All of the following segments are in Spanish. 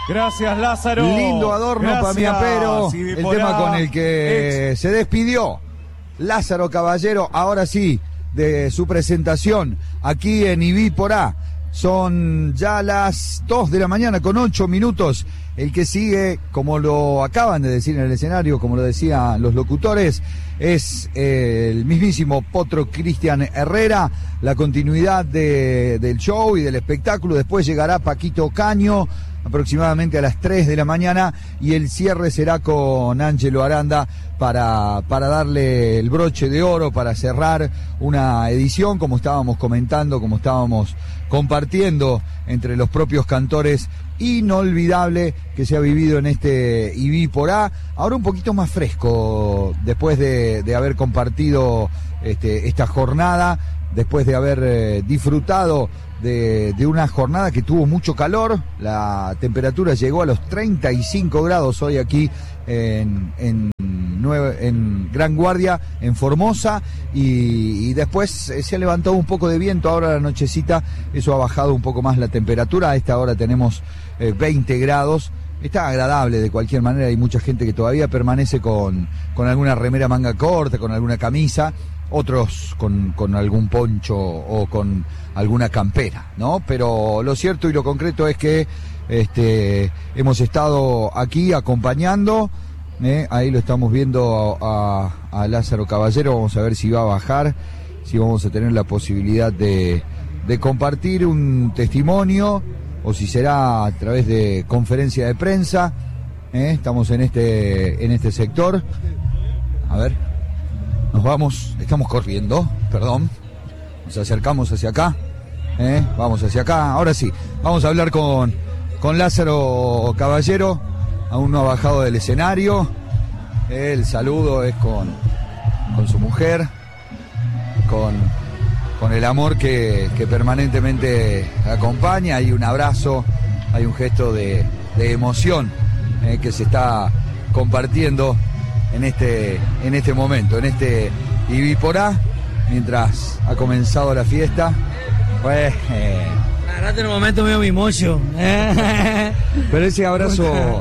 Gracias, Lázaro. Lindo adorno para mi apero. Y El por tema con el que se despidió Lázaro Caballero, ahora sí, de su presentación aquí en Ibí por A. Son ya las 2 de la mañana con 8 minutos. El que sigue, como lo acaban de decir en el escenario, como lo decían los locutores, es el mismísimo Potro Cristian Herrera. La continuidad del show y del espectáculo. Después llegará Paquito Caño aproximadamente a las 3 de la mañana y el cierre será con Ángelo Aranda para darle el broche de oro, para cerrar una edición, como estábamos comentando, como estábamos compartiendo entre los propios cantores, inolvidable que se ha vivido en este Ibí por A. Ahora un poquito más fresco, después de haber compartido esta jornada, después de haber disfrutado de una jornada que tuvo mucho calor. La temperatura llegó a los 35 grados hoy aquí en Gran Guardia, en Formosa, y después se ha levantado un poco de viento ahora a la nochecita, eso ha bajado un poco más la temperatura. A esta hora tenemos 20 grados. Está agradable de cualquier manera. Hay mucha gente que todavía permanece con alguna remera manga corta, con alguna camisa, otros con algún poncho o con alguna campera, ¿no? Pero lo cierto y lo concreto es que hemos estado aquí acompañando, ahí lo estamos viendo a Lázaro Caballero. Vamos a ver si va a bajar, si vamos a tener la posibilidad de compartir un testimonio o si será a través de conferencia de prensa. Estamos en este sector. A ver, estamos corriendo, perdón, nos acercamos hacia acá, vamos hacia acá. Ahora sí, vamos a hablar con Lázaro Caballero. Aún no ha bajado del escenario. El saludo es con su mujer, con el amor que permanentemente acompaña. Hay un abrazo, hay un gesto de emoción que se está compartiendo en este momento, en este Ibí por A, mientras ha comenzado la fiesta. Pues la verdad, en un momento medio mimoso. Pero ese abrazo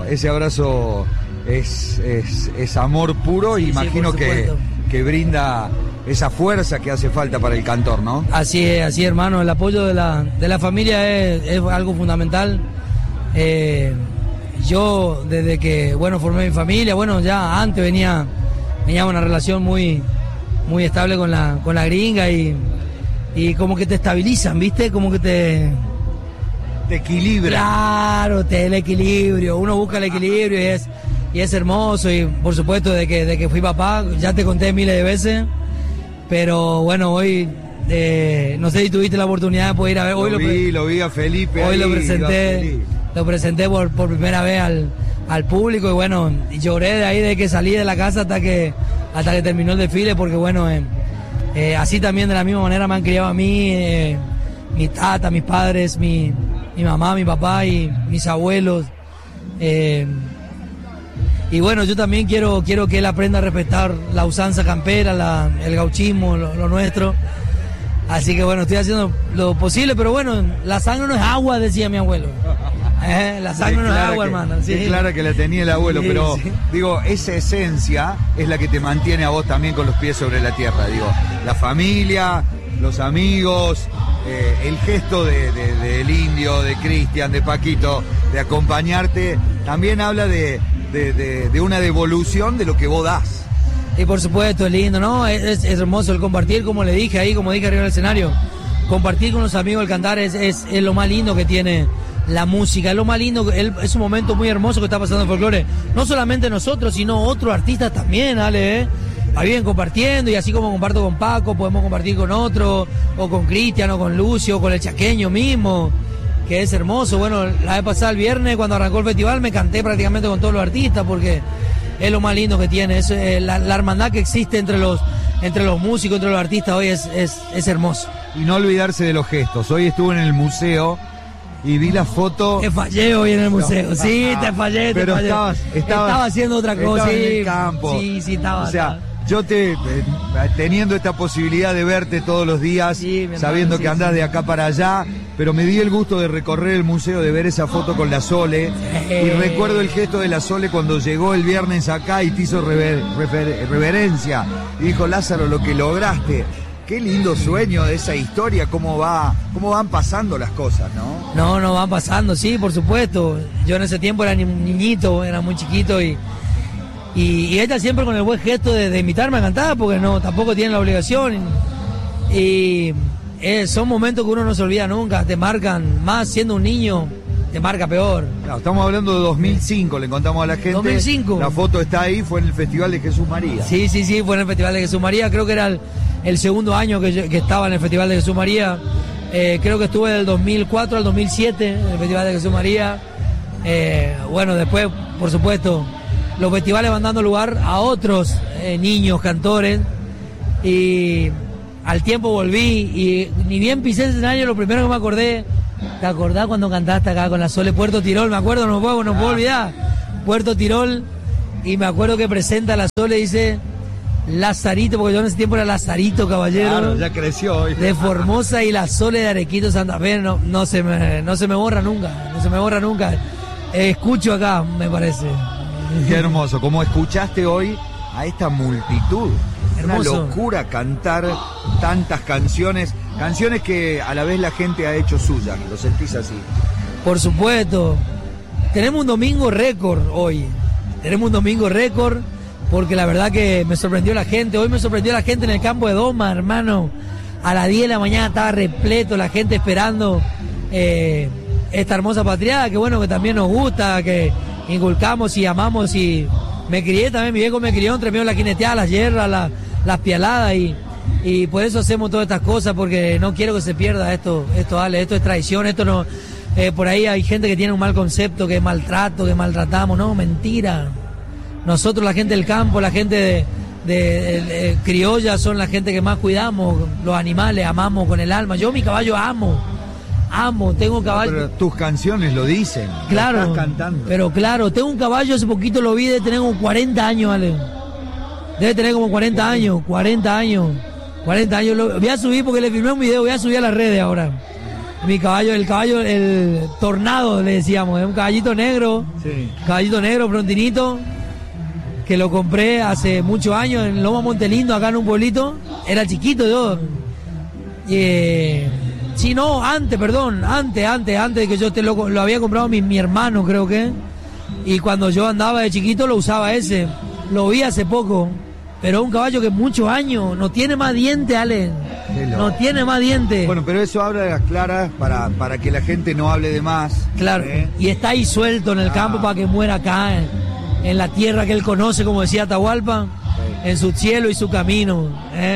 es amor puro, y imagino que brinda esa fuerza que hace falta para el cantor, ¿no? Así es, hermano. El apoyo de la familia es algo fundamental. Yo, desde que, formé mi familia, ya antes venía una relación muy, muy estable con la gringa, y como que te estabilizan, ¿viste? Como que te equilibra. Claro, el equilibrio. Uno busca el equilibrio y es hermoso. Y por supuesto, de que fui papá, ya te conté miles de veces. Pero hoy, no sé si tuviste la oportunidad de poder ir a ver. Lo vi a Felipe. Hoy lo presenté por primera vez al público, y lloré de ahí, de que salí de la casa hasta que terminó el desfile, porque así también de la misma manera me han criado a mí, mi tata, mis padres, mi mamá, mi papá y mis abuelos. Yo también quiero que él aprenda a respetar la usanza campera, el gauchismo, lo nuestro. Así que estoy haciendo lo posible, pero la sangre no es agua, decía mi abuelo. La sangre no es agua, hermano. Sí. Es clara que la tenía el abuelo, sí, pero sí. Digo, esa esencia es la que te mantiene a vos también con los pies sobre la tierra. Digo, la familia, los amigos, el gesto del Indio, de Cristian, de Paquito, de acompañarte, también habla de una devolución de lo que vos das. Y por supuesto, es lindo, ¿no? Es hermoso el compartir, como dije arriba del escenario. Compartir con los amigos, el cantar es lo más lindo que tiene la música, es lo más lindo, es un momento muy hermoso que está pasando en folclore. No solamente nosotros, sino otros artistas también, Ale, Ahí vienen compartiendo, y así como comparto con Paco, podemos compartir con otro, o con Cristian, o con Lucio, o con el chaqueño mismo, que es hermoso. La vez pasada, el viernes, cuando arrancó el festival, me canté prácticamente con todos los artistas, porque es lo más lindo que tiene, es la hermandad que existe entre los músicos, entre los artistas hoy es hermoso. Y no olvidarse de los gestos. Hoy estuve en el museo y vi la foto. Te fallé hoy en el museo, sí, te fallé. Pero estaba haciendo otra cosa, en el campo. Sí, estaba. O sea, yo teniendo esta posibilidad de verte todos los días, sabiendo que andás de acá para allá, pero me di el gusto de recorrer el museo, de ver esa foto con la Sole, y recuerdo el gesto de la Sole cuando llegó el viernes acá y te hizo reverencia, y dijo: Lázaro, lo que lograste. Qué lindo sueño de esa historia, cómo van pasando las cosas, ¿no? No, van pasando, sí, por supuesto. Yo en ese tiempo era un niñito, era muy chiquito y ella siempre con el buen gesto de invitarme a cantar, porque no, tampoco tiene la obligación. Y son momentos que uno no se olvida nunca, te marcan, más siendo un niño, te marca peor. Claro, estamos hablando de 2005, le contamos a la gente. 2005. La foto está ahí, fue en el Festival de Jesús María. Sí, fue en el Festival de Jesús María, creo que era el segundo año que estaba en el Festival de Jesús María. Creo que estuve del 2004 al 2007 en el Festival de Jesús María. Bueno, después, por supuesto, los festivales van dando lugar a otros niños, cantores, y al tiempo volví y ni bien pisé el escenario, lo primero que me acordé, ¿te acordás cuando cantaste acá con la Sole? Puerto Tirol, me acuerdo, no puedo olvidar, Puerto Tirol, y me acuerdo que presenta a la Sole, dice Lazarito, porque yo en ese tiempo era Lazarito Caballero. Claro, ya creció. De Formosa, y la Sole de Arequito Santa Fe, no se me borra nunca, escucho acá, me parece. Qué hermoso, como escuchaste hoy a esta multitud. Hermoso. Una locura cantar tantas canciones que a la vez la gente ha hecho suyas, lo sentís así. Por supuesto. Tenemos un domingo récord hoy. Porque la verdad que me sorprendió la gente. Hoy me sorprendió la gente en el campo de Doma, hermano. A las 10 de la mañana estaba repleto, la gente esperando esta hermosa patriada, que bueno, que también nos gusta, que inculcamos y amamos, y me crié también, mi viejo me crió entre medio de la quineteada, las hierbas, las pialadas, y por eso hacemos todas estas cosas, porque no quiero que se pierda esto Ale, esto es traición, esto no, por ahí hay gente que tiene un mal concepto, que es maltrato, que maltratamos, no, mentira. Nosotros, la gente del campo, la gente de criolla, son la gente que más cuidamos, los animales, amamos con el alma. Yo mi caballo amo, tengo caballo. Pero tus canciones lo dicen. Claro, lo estás cantando. Pero claro, tengo un caballo, hace poquito lo vi, debe tener como 40 años, Ale. Debe tener como 40 años. Lo voy a subir porque le filmé un video, voy a subir a las redes ahora. Mi caballo, el Tornado, le decíamos, es un caballito negro, sí. Caballito negro, prontinito, que lo compré hace muchos años en Loma Montelindo, acá en un pueblito. Era chiquito yo. Sí, no, antes de que yo lo había comprado mi hermano, creo que. Y cuando yo andaba de chiquito lo usaba ese. Lo vi hace poco. Pero un caballo que muchos años, no tiene más diente, Ale. No tiene más diente. Bueno, pero eso habla de las claras para que la gente no hable de más. Claro, y está ahí suelto en el campo para que muera acá, en la tierra que él conoce, como decía Atahualpa, en su cielo y su camino.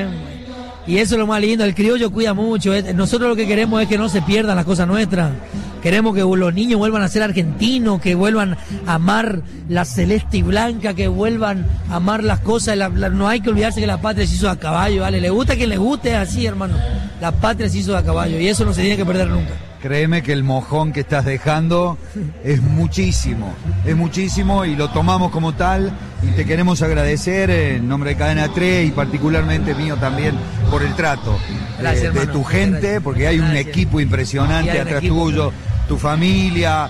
Y eso es lo más lindo, el criollo cuida mucho. Nosotros lo que queremos es que no se pierdan las cosas nuestras. Queremos que los niños vuelvan a ser argentinos, que vuelvan a amar la celeste y blanca, que vuelvan a amar las cosas. No hay que olvidarse que la patria se hizo a caballo, ¿vale? Le gusta a quien le guste, es así, hermano. La patria se hizo a caballo y eso no se tiene que perder nunca. Créeme que el mojón que estás dejando es muchísimo y lo tomamos como tal, y te queremos agradecer en nombre de Cadena 3 y particularmente mío también por el trato. Gracias, de tu gente, gracias. porque hay un equipo impresionante atrás tuyo, tu familia,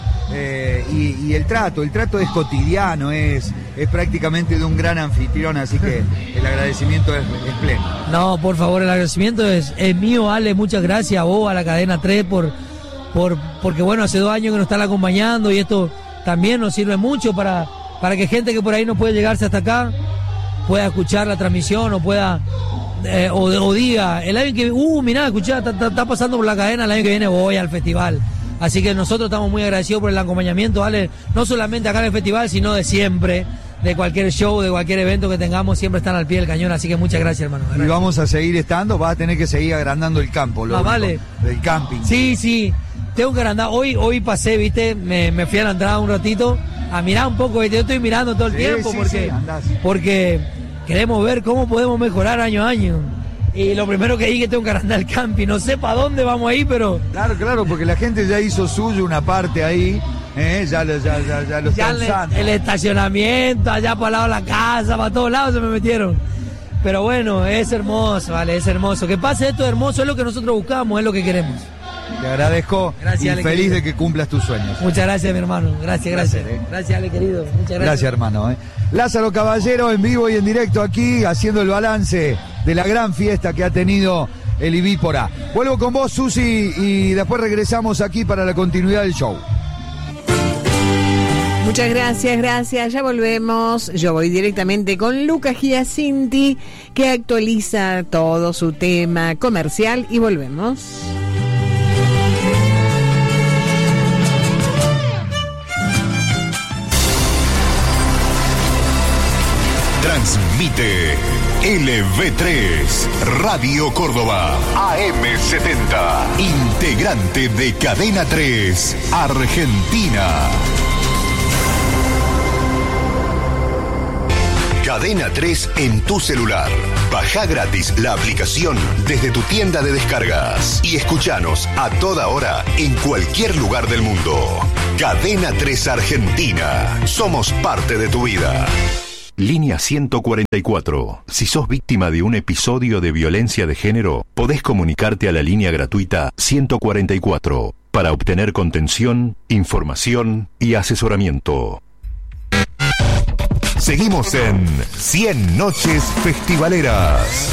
y el trato es cotidiano, es prácticamente de un gran anfitrión, así que el agradecimiento es pleno. No, por favor, el agradecimiento es mío, Ale, muchas gracias a vos, a la Cadena 3 porque bueno, hace 2 años que nos están acompañando y esto también nos sirve mucho para que gente que por ahí no puede llegarse hasta acá pueda escuchar la transmisión o pueda o diga, el año que mirá, escuchá, está pasando por la cadena, el año que viene voy al festival. Así que nosotros estamos muy agradecidos por el acompañamiento, ¿vale? No solamente acá en el festival, sino de siempre, de cualquier show, de cualquier evento que tengamos, siempre están al pie del cañón, así que muchas gracias, hermano. Gracias. Y vamos a seguir estando, vas a tener que seguir agrandando el campo, vale. Del camping. Sí, tengo que agrandar, hoy pasé, viste, me fui a la entrada un ratito, a mirar un poco, ¿viste? Yo estoy mirando todo el tiempo, porque queremos ver cómo podemos mejorar año a año. Y lo primero que dije, tengo que agrandar el camping, no sé para dónde vamos ahí, pero... Claro, porque la gente ya hizo suyo una parte ahí, ya lo están usando. El estacionamiento, allá para el lado de la casa, para todos lados se me metieron. Pero bueno, es hermoso, vale, es hermoso. Que pase esto hermoso, es lo que nosotros buscamos, es lo que queremos. Te agradezco. Gracias, y Ale, feliz querido. de que cumplas tus sueños. Muchas gracias, mi hermano. Gracias. Gracias, Ale, querido. Muchas gracias. Gracias, hermano. Lázaro Caballero en vivo y en directo aquí, haciendo el balance de la gran fiesta que ha tenido el IBI por A. Vuelvo con vos, Susi, y después regresamos aquí para la continuidad del show. Muchas gracias, ya volvemos. Yo voy directamente con Lucas Giacinti, que actualiza todo su tema comercial, y volvemos. Transmite LV3, Radio Córdoba, AM70, integrante de Cadena 3, Argentina. Cadena 3 en tu celular. Baja gratis la aplicación desde tu tienda de descargas y escuchanos a toda hora en cualquier lugar del mundo. Cadena 3 Argentina. Somos parte de tu vida. Línea 144. Si sos víctima de un episodio de violencia de género, podés comunicarte a la línea gratuita 144 para obtener contención, información y asesoramiento. Seguimos en 100 Noches Festivaleras.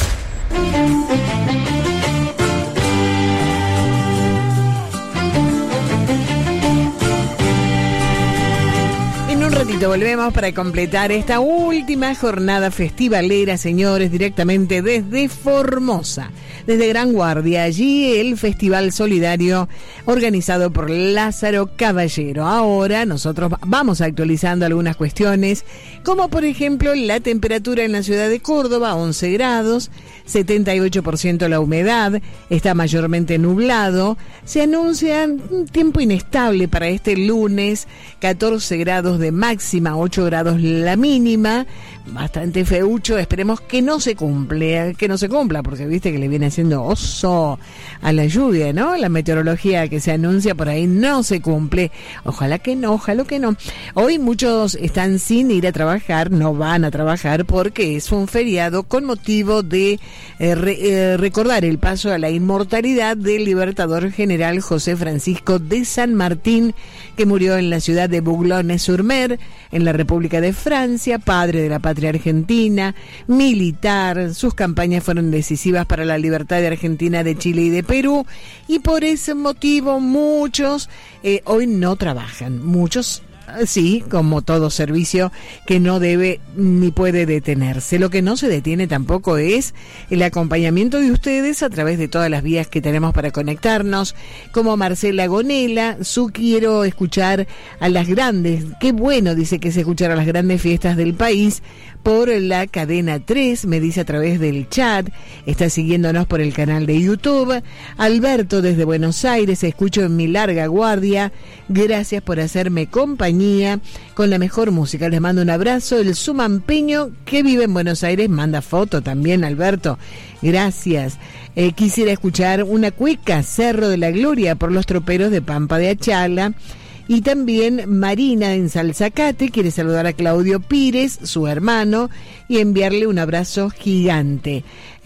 En un ratito volvemos para completar esta última jornada festivalera, señores, directamente desde Formosa, desde Gran Guardia. Allí el Festival Solidario organizado por Lázaro Caballero. Ahora nosotros vamos actualizando algunas cuestiones, como por ejemplo la temperatura en la ciudad de Córdoba, 11 grados, 78% la humedad, está mayormente nublado. Se anuncia un tiempo inestable para este lunes, 14 grados de máxima, 8 grados la mínima, bastante feucho. Esperemos que no se cumpla, porque viste que le viene haciendo oso a la lluvia, ¿no? La meteorología que se anuncia por ahí no se cumple. Ojalá que no. Hoy muchos están sin ir a trabajar, no van a trabajar porque es un feriado con motivo de recordar el paso a la inmortalidad del libertador general José Francisco de San Martín, que murió en la ciudad de Boulogne-sur-Mer, en la República de Francia, padre de la patria argentina, militar. Sus campañas fueron decisivas para la libertad de Argentina, de Chile y de Perú, y por ese motivo muchos hoy no trabajan. Muchos sí, como todo servicio que no debe ni puede detenerse. Lo que no se detiene tampoco es el acompañamiento de ustedes a través de todas las vías que tenemos para conectarnos, como Marcela Gonela, quiero escuchar a las grandes, qué bueno, dice que se escuchar a las grandes fiestas del país por la cadena 3, me dice a través del chat, está siguiéndonos por el canal de YouTube. Alberto desde Buenos Aires, escucho en mi larga guardia, gracias por hacerme compañía con la mejor música, les mando un abrazo. El Sumampeño que vive en Buenos Aires manda foto también, Alberto, gracias. Quisiera escuchar una cueca, Cerro de la Gloria, por los troperos de Pampa de Achala. Y también Marina en Salzacate quiere saludar a Claudio Pires, su hermano, y enviarle un abrazo gigante.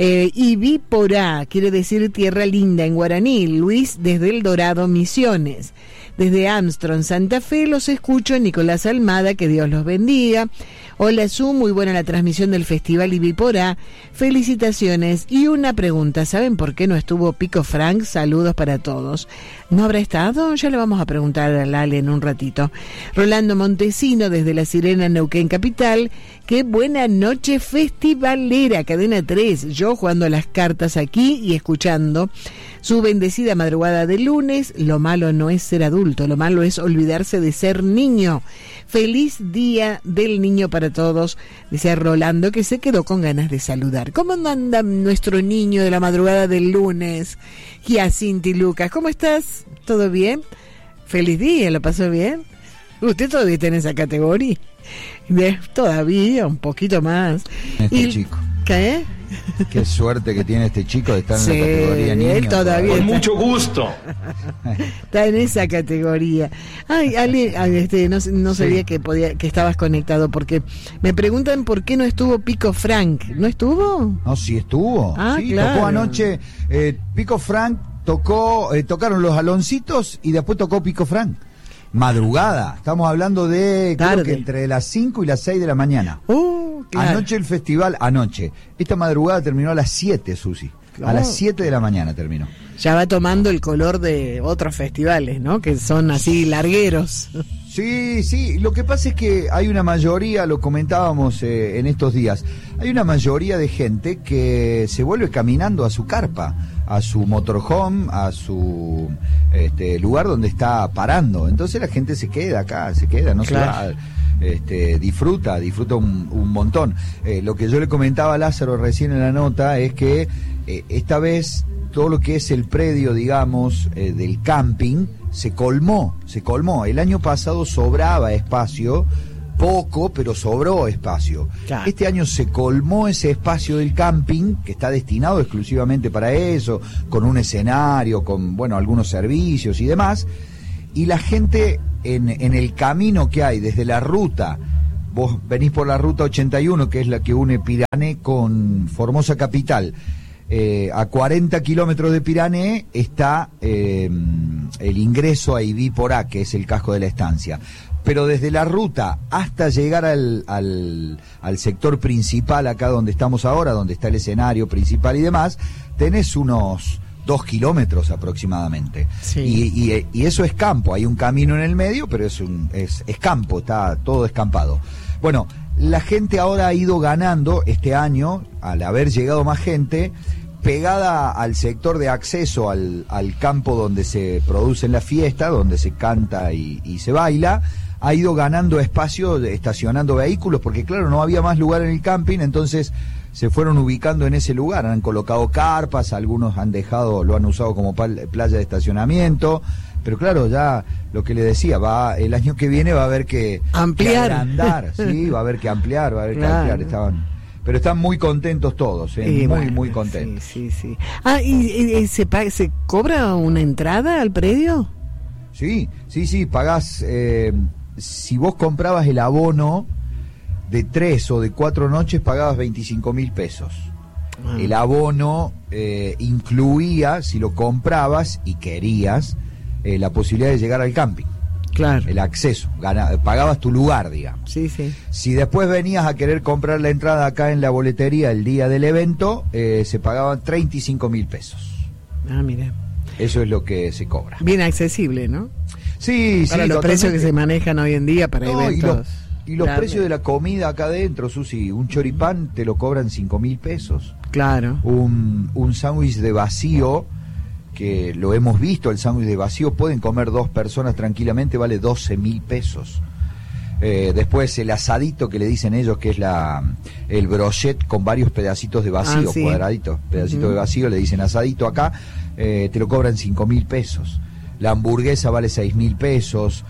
Ibi Porá quiere decir tierra linda en guaraní. Luis desde El Dorado, Misiones. Desde Armstrong, Santa Fe, los escucho. Nicolás Almada, que Dios los bendiga. Hola, Su, muy buena la transmisión del Festival Ibi Porá. Felicitaciones. Y una pregunta, ¿saben por qué no estuvo Pico Frank? Saludos para todos. ¿No habrá estado? Ya le vamos a preguntar a Lale en un ratito. Rolando Montesino, desde La Sirena, Neuquén Capital. Qué buena noche festivalera, Cadena 3. Yo jugando a las cartas aquí y escuchando su bendecida madrugada de lunes. Lo malo no es ser adulto, lo malo es olvidarse de ser niño. Feliz Día del Niño para todos, dice Rolando, que se quedó con ganas de saludar. ¿Cómo anda nuestro niño de la madrugada del lunes? Giacinti Lucas, ¿cómo estás? ¿Todo bien? Feliz día, ¿lo pasó bien? ¿Usted todavía está en esa categoría? Todavía, un poquito más. Chico. ¿Qué? Qué suerte que tiene este chico de estar en la categoría niño. Él todavía con mucho gusto. Está en esa categoría. Ay, Ale, no sabía que estabas conectado, porque me preguntan por qué no estuvo Pico Frank. ¿No estuvo? No, sí estuvo. Ah, sí, claro. Tocó anoche. Pico Frank tocaron los Aloncitos y después tocó Pico Frank. Madrugada, estamos hablando de creo que entre las 5 y las 6 de la mañana. Claro. Anoche el festival, esta madrugada terminó a las 7, Susi. Claro. A las 7 de la mañana terminó. Ya va tomando el color de otros festivales, ¿no? Que son así largueros. Sí, lo que pasa es que hay una mayoría, lo comentábamos en estos días, hay una mayoría de gente que se vuelve caminando a su carpa, a su motorhome, a su lugar donde está parando. Entonces la gente se queda acá, no claro. se va, disfruta un montón. Lo que yo le comentaba a Lázaro recién en la nota es que esta vez todo lo que es el predio, digamos, del camping, se colmó. El año pasado sobraba espacio, poco, pero sobró espacio. Claro. Este año se colmó ese espacio del camping, que está destinado exclusivamente para eso, con un escenario, con, algunos servicios y demás, y la gente en el camino que hay desde la ruta, vos venís por la ruta 81, que es la que une Pirané con Formosa Capital, a 40 kilómetros de Pirané está el ingreso a Ibí Porá, que es el casco de la estancia. Pero desde la ruta hasta llegar al sector principal, acá donde estamos ahora, donde está el escenario principal y demás, tenés unos 2 kilómetros aproximadamente. Sí. Y eso es campo, hay un camino en el medio, pero es campo, está todo escampado. Bueno, la gente ahora ha ido ganando este año, al haber llegado más gente, pegada al sector de acceso al campo donde se producen las fiestas, donde se canta y se baila, ha ido ganando espacio estacionando vehículos, porque claro, no había más lugar en el camping, entonces se fueron ubicando en ese lugar, han colocado carpas, algunos lo han usado como playa de estacionamiento, pero claro, ya lo que le decía, el año que viene va a haber que ampliar, que agrandar, sí, va a haber que ampliar, pero están muy contentos todos, muy contentos. Sí. ¿Y se cobra una entrada al predio? Sí, pagás, si vos comprabas el abono de 3 o de 4 noches, pagabas 25.000 pesos. El abono incluía, si lo comprabas y querías, la posibilidad de llegar al camping. Claro. El acceso, pagabas tu lugar, digamos. Sí. Si después venías a querer comprar la entrada acá en la boletería el día del evento, se pagaban 35.000 pesos. Mira. Eso es lo que se cobra. Bien accesible, ¿no? Sí, para los precios que se manejan hoy en día para eventos. Y los precios de la comida acá adentro, Susi, un choripán te lo cobran 5.000 pesos. Claro. Un sándwich de vacío, que lo hemos visto, el sándwich de vacío, pueden comer 2 personas tranquilamente, vale 12.000 pesos. Después el asadito que le dicen ellos, que es el brochet con varios pedacitos de vacío, sí. Cuadraditos, pedacitos de vacío, le dicen asadito acá, te lo cobran 5.000 pesos. La hamburguesa vale 6.000 pesos.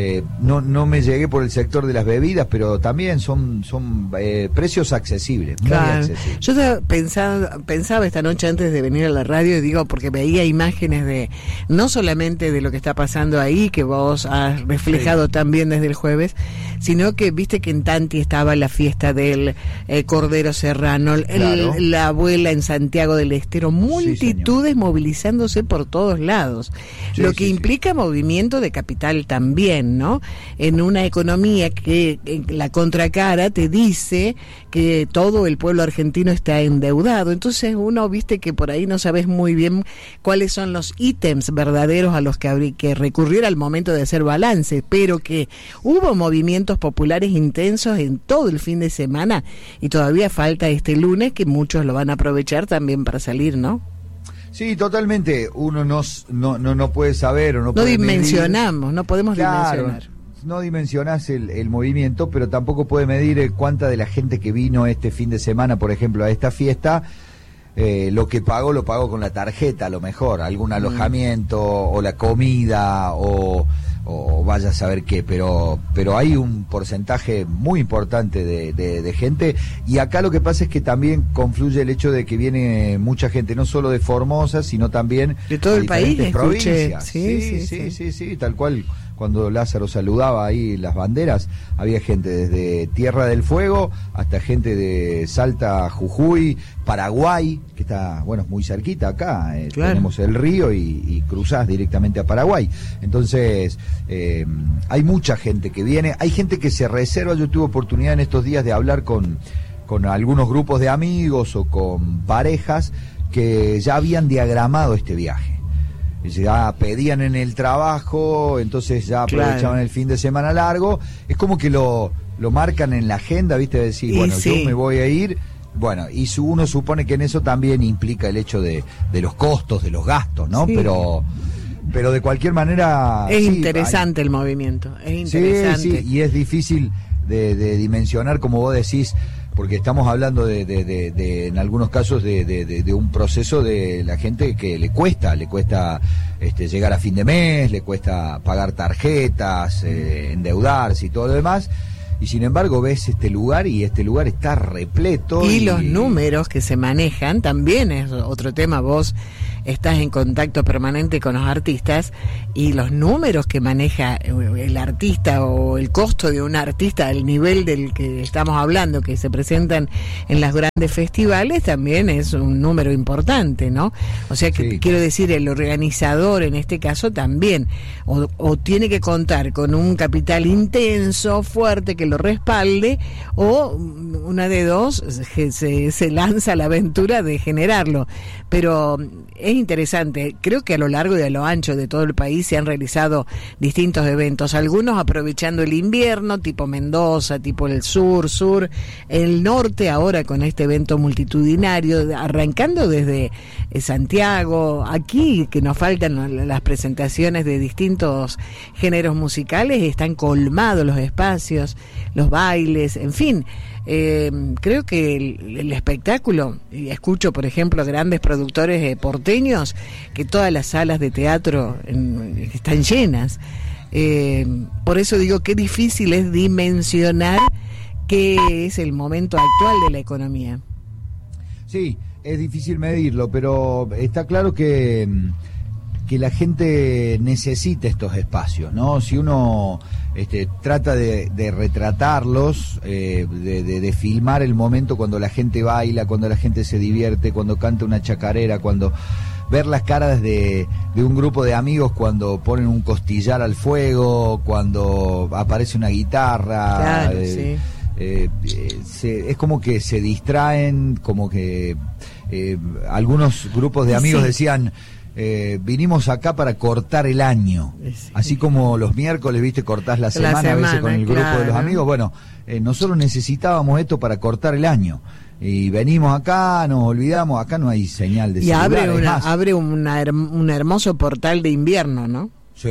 No me llegué por el sector de las bebidas, pero también son precios accesibles, muy accesibles. Yo pensaba esta noche antes de venir a la radio, porque veía imágenes no solamente de lo que está pasando ahí, que vos has reflejado también desde el jueves, sino que viste que en Tanti estaba la fiesta del Cordero Serrano, claro. La abuela en Santiago del Estero, multitudes movilizándose por todos lados, lo que implica movimiento de capital también, ¿no? En una economía que la contracara te dice que todo el pueblo argentino está endeudado, entonces uno viste que por ahí no sabes muy bien cuáles son los ítems verdaderos a los que habría que recurrir al momento de hacer balance, pero que hubo movimientos populares intensos en todo el fin de semana y todavía falta este lunes que muchos lo van a aprovechar también para salir, ¿no? Sí, totalmente. Uno no puede saber o no puede dimensionamos, medir. No podemos dimensionar. No dimensionás el movimiento, pero tampoco puede medir cuánta de la gente que vino este fin de semana, por ejemplo, a esta fiesta, lo que lo pagó con la tarjeta, a lo mejor, algún alojamiento o la comida o vaya a saber qué, pero hay un porcentaje muy importante de gente, y acá lo que pasa es que también confluye el hecho de que viene mucha gente, no solo de Formosa, sino también de todo el país, provincias. Sí, tal cual, cuando Lázaro saludaba ahí las banderas, había gente desde Tierra del Fuego hasta gente de Salta, Jujuy, Paraguay, que está, bueno, muy cerquita acá, claro. Tenemos el río y cruzás directamente a Paraguay. Entonces, hay mucha gente que viene, hay gente que se reserva. Yo tuve oportunidad en estos días de hablar con algunos grupos de amigos o con parejas que ya habían diagramado este viaje. Ya pedían en el trabajo, entonces ya aprovechaban, claro, el fin de semana largo. Es como que lo marcan en la agenda, ¿viste? Decir, bueno, sí, yo me voy a ir. Bueno, y uno supone que en eso también implica el hecho de los costos, de los gastos, ¿no? Sí. Pero de cualquier manera... Es interesante el movimiento, es interesante. Sí, y es difícil de dimensionar, como vos decís, porque estamos hablando de en algunos casos de un proceso de la gente que le cuesta llegar a fin de mes, le cuesta pagar tarjetas, endeudarse y todo lo demás. Y sin embargo ves este lugar y este lugar está repleto. Y los números que se manejan también es otro tema. Vos estás en contacto permanente con los artistas y los números que maneja el artista o el costo de un artista al nivel del que estamos hablando, que se presentan en los grandes festivales, también es un número importante, ¿no? O sea que, sí, quiero decir, el organizador en este caso también o tiene que contar con un capital intenso, fuerte, que lo respalde, o una de dos, se lanza a la aventura de generarlo. Pero es interesante, creo que a lo largo y a lo ancho de todo el país se han realizado distintos eventos, algunos aprovechando el invierno, tipo Mendoza, tipo el sur, el norte ahora con este evento multitudinario, arrancando desde Santiago, aquí que nos faltan las presentaciones de distintos géneros musicales, están colmados los espacios, los bailes, en fin. Creo que el espectáculo, y escucho por ejemplo grandes productores porteños que todas las salas de teatro están llenas, por eso digo que difícil es dimensionar qué es el momento actual de la economía. Sí, es difícil medirlo, pero está claro que la gente necesita estos espacios, ¿no? Si uno trata de retratarlos, de filmar el momento cuando la gente baila, cuando la gente se divierte, cuando canta una chacarera, cuando ver las caras de un grupo de amigos cuando ponen un costillar al fuego, cuando aparece una guitarra, claro, sí. Es como que se distraen, como que algunos grupos de amigos, sí, decían... vinimos acá para cortar el año, así como los miércoles, viste, cortás la semana a veces con el grupo, claro, de los amigos. Bueno, nosotros necesitábamos esto para cortar el año y venimos acá, nos olvidamos, acá no hay señal de celular. Y abre un hermoso portal de invierno, ¿no?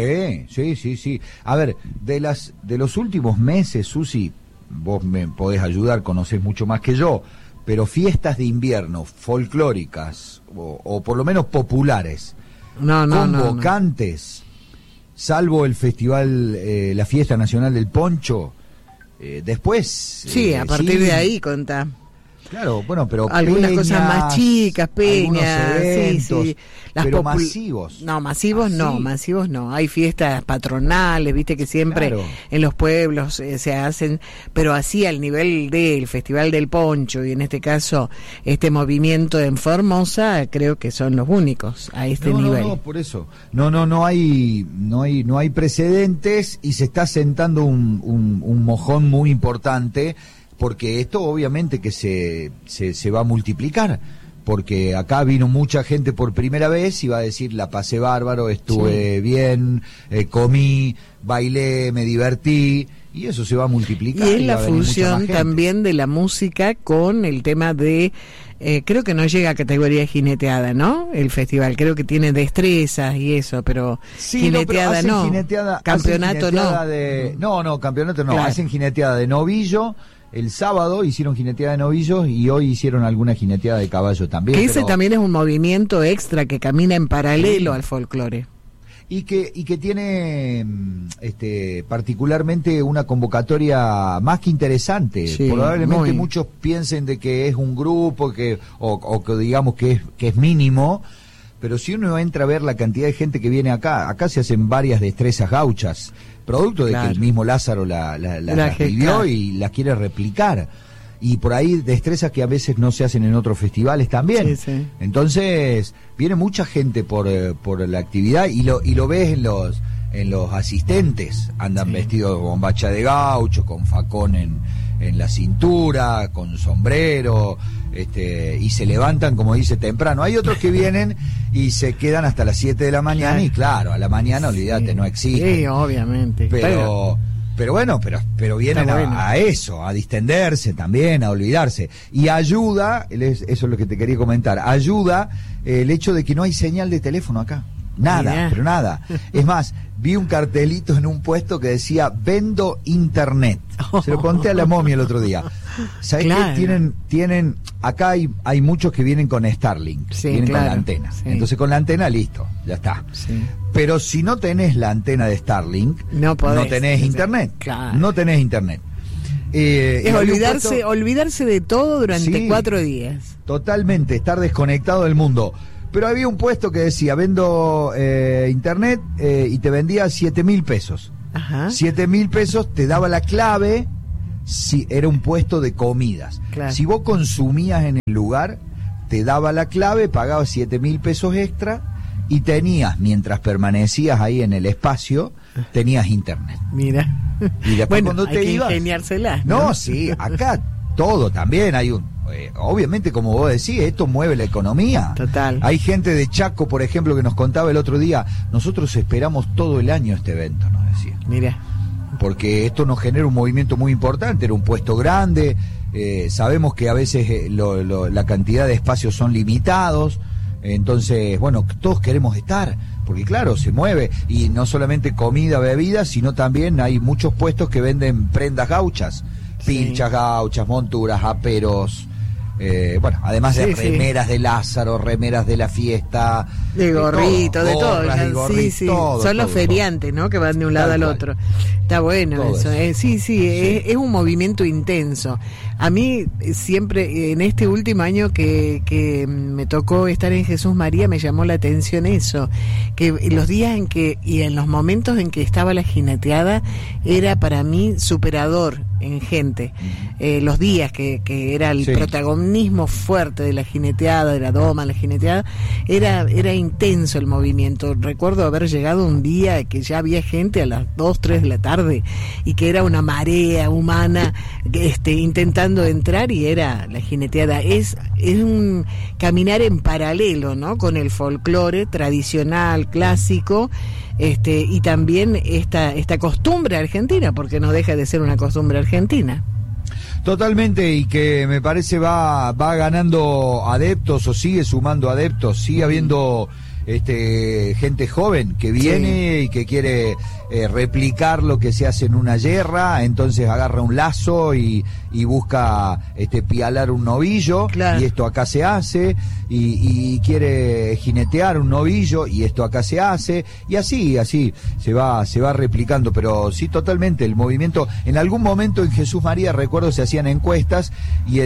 Sí. A ver, de los últimos meses, Susi, vos me podés ayudar, conocés mucho más que yo, pero fiestas de invierno folclóricas o por lo menos populares, convocantes, salvo el festival, la fiesta nacional del poncho, después... Sí, a partir de ahí contá. Claro, bueno, pero algunas cosas más chicas, peñas, eventos, sí. Pero masivos. No, masivos no. Hay fiestas patronales, viste que siempre, claro, en los pueblos se hacen, pero así al nivel del Festival del Poncho y en este caso este movimiento en Formosa, creo que son los únicos a este nivel. No, por eso. No hay precedentes y se está sentando un mojón muy importante. Porque esto obviamente que se va a multiplicar, porque acá vino mucha gente por primera vez y va a decir, la pasé bárbaro, estuve, sí, bien, comí, bailé, me divertí, y eso se va a multiplicar. Y es la fusión también de la música con el tema de... creo que no llega a categoría de jineteada, ¿no? El festival, creo que tiene destrezas y eso, pero sí, jineteada no. Campeonato no. No, campeonato no. Claro. Hacen jineteada de novillo. El sábado hicieron jineteada de novillos y hoy hicieron alguna jineteada de caballo también. Que ese también es un movimiento extra que camina en paralelo, sí, al folclore. Y que tiene particularmente una convocatoria más que interesante. Sí, probablemente muchos piensen de que es un grupo o que digamos que es mínimo, pero si uno entra a ver la cantidad de gente que viene acá se hacen varias destrezas gauchas, producto de que el mismo Lázaro las vivió y las quiere replicar. Y por ahí destrezas que a veces no se hacen en otros festivales también. Sí, sí. Entonces, viene mucha gente por la actividad y lo ves en los asistentes. Andan vestidos con bombacha de gaucho, con facón en la cintura, con sombrero, y se levantan, como dice, temprano. Hay otros que vienen y se quedan hasta las 7 de la mañana, y claro, a la mañana, olvídate, no existe. Sí, obviamente. Pero bueno, pero vienen a eso, a distenderse también, a olvidarse. Y ayuda, eso es lo que te quería comentar, ayuda el hecho de que no hay señal de teléfono acá. Nada, pero nada. Es más, vi un cartelito en un puesto que decía, vendo internet. Se lo conté a la momia el otro día. ¿Sabés qué? Tienen, acá hay muchos que vienen con Starlink, vienen con la antena. Sí. Entonces con la antena, listo, ya está. Sí. Pero si no tenés la antena de Starlink, no tenés internet. Claro. No tenés internet. Es olvidarse de todo durante 4 días. Totalmente, estar desconectado del mundo. Pero había un puesto que decía, vendo internet, y te vendía 7.000 pesos. Ajá. 7.000 pesos, te daba la clave, si era un puesto de comidas. Claro. Si vos consumías en el lugar, te daba la clave, pagabas 7.000 pesos extra y tenías, mientras permanecías ahí en el espacio, tenías internet. Mira. Y después cuando te ibas, ingeniárselas, ¿no? Sí, acá todo también hay obviamente, como vos decís, esto mueve la economía. Total. Hay gente de Chaco, por ejemplo, que nos contaba el otro día, nosotros esperamos todo el año este evento, nos decía. Mira. Porque esto nos genera un movimiento muy importante, era un puesto grande, sabemos que a veces la cantidad de espacios son limitados, entonces, bueno, todos queremos estar, porque claro, se mueve, y no solamente comida, bebida, sino también hay muchos puestos que venden prendas gauchas, pilchas gauchas, monturas, aperos, bueno, además de remeras de Lázaro, remeras de la fiesta, de gorrito, de todo, todo. Son los feriantes, ¿no? Que van de un lado al otro. Está bueno eso. Es un movimiento intenso. A mí siempre, en este último año que me tocó estar en Jesús María, me llamó la atención eso, que los días en que, y en los momentos en que estaba la jineteada, era para mí superador en gente. Los días que era el protagonismo fuerte de la jineteada, de la doma, la jineteada, era intenso el movimiento. Recuerdo haber llegado un día que ya había gente a las 2, 3 de la tarde y que era una marea humana intentando entrar, y era la jineteada. Es un caminar en paralelo, ¿no? Con el folclore tradicional, clásico, y también esta costumbre argentina, porque no deja de ser una costumbre argentina. Totalmente, y que me parece va ganando adeptos, o sigue sumando adeptos, sigue habiendo gente joven que viene y que quiere replicar lo que se hace en una yerra, entonces agarra un lazo y busca pialar un novillo, y esto acá se hace, y quiere jinetear un novillo, y esto acá se hace, y así se va replicando. Pero sí, totalmente, el movimiento, en algún momento en Jesús María, recuerdo, se hacían encuestas, y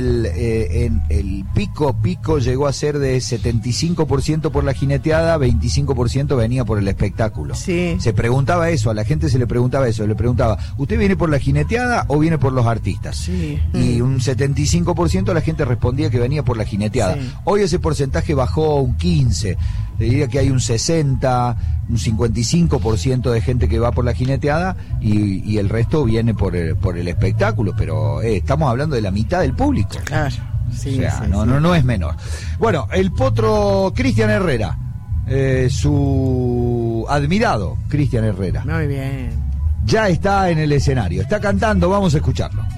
el pico llegó a ser de 75% por la jineteada, 25% venía por el espectáculo. Sí. Se preguntaba eso, a la gente se le preguntaba eso, le preguntaba, ¿usted viene por la jineteada o viene por los artistas? Sí. Y un 75% la gente respondía que venía por la jineteada. Sí. Hoy ese porcentaje bajó un 15%, le diría que hay un 60%, un 55% de gente que va por la jineteada, y el resto viene por el espectáculo, pero estamos hablando de la mitad del público. Claro. Sí, o sea, no es menor. Bueno, el potro Cristian Herrera, su admirado Cristian Herrera. Muy bien. Ya está en el escenario, está cantando, vamos a escucharlo.